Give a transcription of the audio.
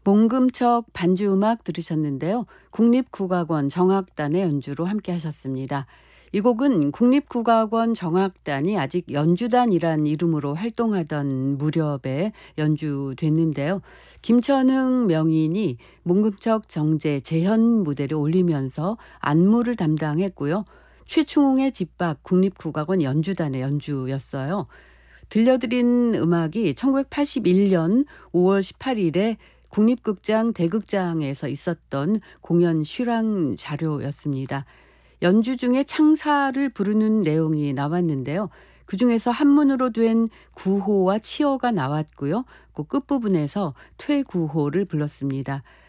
몽금척 반주음악 들으셨는데요. 국립국악원 정악단의 연주로 함께 하셨습니다. 이 곡은 국립국악원 정악단이 아직 연주단이란 이름으로 활동하던 무렵에 연주됐는데요. 김천흥 명인이 몽금척 정제 재현 무대를 올리면서 안무를 담당했고요. 최충웅의 집박 국립국악원 연주단의 연주였어요. 들려드린 음악이 1981년 5월 18일에 국립극장 대극장에서 있었던 공연 실황 자료였습니다. 연주 중에 창사를 부르는 내용이 나왔는데요. 그중에서 한문으로 된 구호와 치어가 나왔고요. 그 끝부분에서 퇴구호를 불렀습니다.